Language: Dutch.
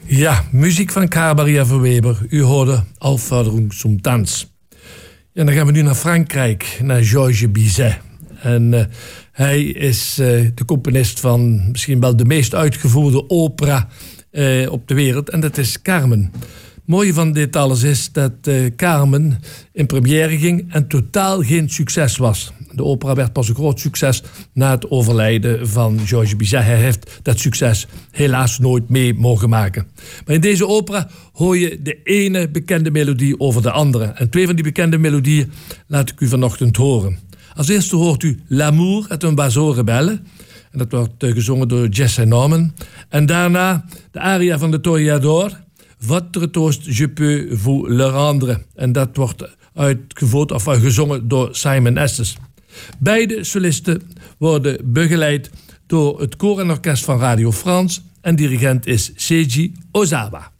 Ja, muziek van Karl Maria van Weber. U hoorde Aufforderung zum Tanz. En dan gaan we nu naar Frankrijk, naar Georges Bizet. En hij is de componist van misschien wel de meest uitgevoerde opera op de wereld. En dat is Carmen. Het mooie van dit alles is dat Carmen in première ging en totaal geen succes was. De opera werd pas een groot succes na het overlijden van Georges Bizet. Hij heeft dat succes helaas nooit mee mogen maken. Maar in deze opera hoor je de ene bekende melodie over de andere. En 2 van die bekende melodieën laat ik u vanochtend horen. Als eerste hoort u L'amour est un oiseau rebelle. En dat wordt gezongen door Jesse Norman. En daarna de aria van de Toreador. Votre toast je peux vous le rendre. En dat wordt uitgevoerd of gezongen door Simon Estes. Beide solisten worden begeleid door het koor en orkest van Radio France. En dirigent is Seiji Ozawa.